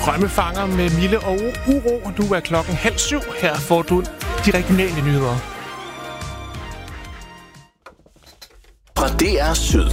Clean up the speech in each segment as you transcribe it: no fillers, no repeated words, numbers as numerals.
Drømmefanger med Mille og Uro. Nu er klokken 6:30. Her får du de regionale nyheder. Fra DR Syd.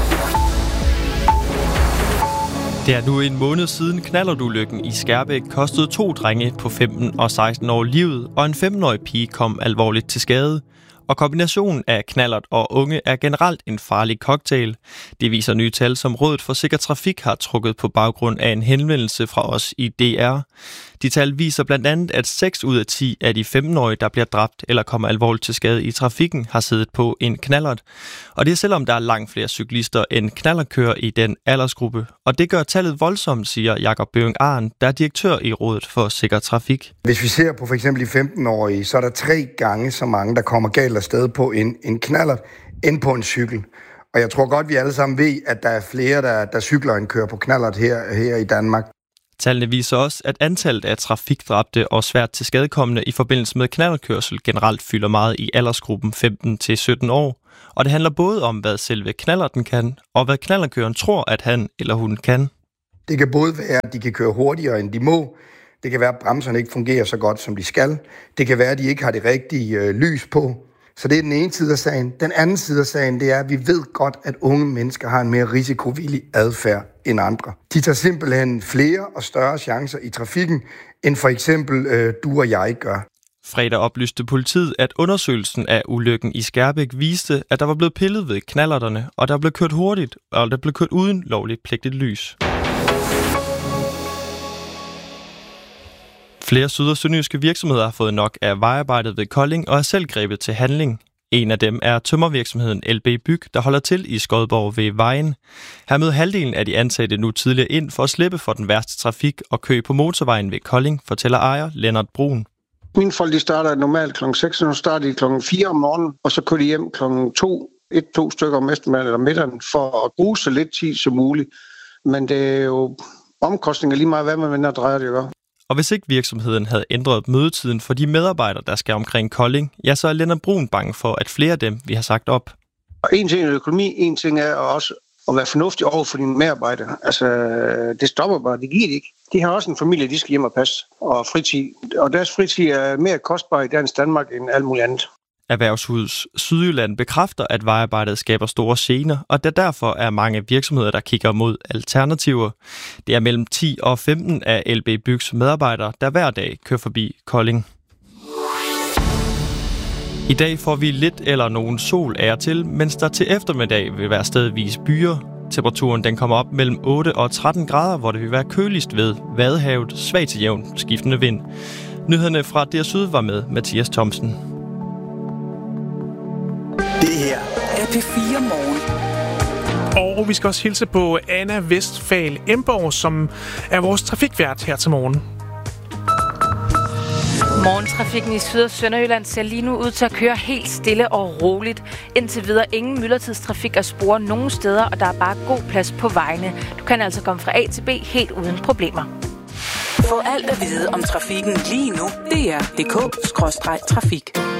Det er nu en måned siden knallertulykken i Skærbæk kostede 2 drenge på 15 og 16 år livet, og en 15-årig pige kom alvorligt til skade. Og kombinationen af knallert og unge er generelt en farlig cocktail. Det viser nye tal, som Rådet for Sikker Trafik har trukket på baggrund af en henvendelse fra os i DR. De tal viser blandt andet, at 6 ud af 10 af de 15-årige, der bliver dræbt eller kommer alvorligt til skade i trafikken, har siddet på en knallert. Og det er selvom der er langt flere cyklister end knallertkører i den aldersgruppe. Og det gør tallet voldsomt, siger Jakob Bøving Arn, der er direktør i Rådet for Sikker Trafik. Hvis vi ser på for eksempel de 15-årige, så er der 3 gange så mange, der kommer galt afsted på en knallert end på en cykel. Og jeg tror godt, vi alle sammen ved, at der er flere, der cykler end kører på knallert her i Danmark. Tallene viser også, at antallet af trafikdræbte og svært til skadekommende i forbindelse med knallertkørsel generelt fylder meget i aldersgruppen 15-17 år. Og det handler både om, hvad selve knallerten kan, og hvad knallertkøreren tror, at han eller hun kan. Det kan både være, at de kan køre hurtigere, end de må. Det kan være, at bremserne ikke fungerer så godt, som de skal. Det kan være, at de ikke har det rigtige lys på. Så det er den ene side af sagen. Den anden side af sagen, det er, at vi ved godt, at unge mennesker har en mere risikovillig adfærd end andre. De tager simpelthen flere og større chancer i trafikken, end for eksempel du og jeg gør. Fredag oplyste politiet, at undersøgelsen af ulykken i Skærbæk viste, at der var blevet pillet ved knallerterne, og der blev kørt hurtigt, og der blev kørt uden lovligt pligtigt lys. Flere syd- og sønderjyske virksomheder har fået nok af vejarbejdet ved Kolding og er selv grebet til handling. En af dem er tømmervirksomheden LB Byg, der holder til i Skodborg ved Vejen. Her møder halvdelen af de ansatte nu tidligere ind for at slippe for den værste trafik og kø på motorvejen ved Kolding, fortæller ejer Lennart Brun. Mine folk de starter normalt kl. 6, og nu starter de kl. 4 om morgenen, og så kører de hjem kl. 2 stykker om eftermiddagen eller middagen for at bruge så lidt tid som muligt. Men det er jo omkostninger lige meget, hvad man vender drejer det jo. Og hvis ikke virksomheden havde ændret mødetiden for de medarbejdere, der skal omkring Kolding, ja, så er Lennart Brun bange for, at flere af dem vi har sagt op. Og en ting er økonomi, en ting er også at være fornuftig over for dine medarbejdere. Altså, det stopper bare, det giver det ikke. De har også en familie, de skal hjem og passe, og fritid. Og deres fritid er mere kostbar i dansk Danmark end alt muligt andet. Erhvervshus Sydjylland bekræfter, at vejarbejdet skaber store gener, og der derfor er mange virksomheder, der kigger mod alternativer. Det er mellem 10 og 15 af LB Bygs medarbejdere, der hver dag kører forbi Kolding. I dag får vi lidt eller nogen sol af og til, mens der til eftermiddag vil være stedvis byer. Temperaturen den kommer op mellem 8 og 13 grader, hvor det vil være køligst ved Vadehavet, svag til jævn skiftende vind. Nyhederne fra DR Syd var med Mathias Thomsen. Det her er P4 Morgen. Og vi skal også hilse på Anna Vestfal Emborg, som er vores trafikvært her til morgen. Morgentrafikken i Syd- og Sønderjylland ser lige nu ud til at køre helt stille og roligt. Indtil videre ingen myldretidstrafik at spore nogen steder, og der er bare god plads på vejene. Du kan altså komme fra A til B helt uden problemer. Få alt at vide om trafikken lige nu. DR.dk/trafik.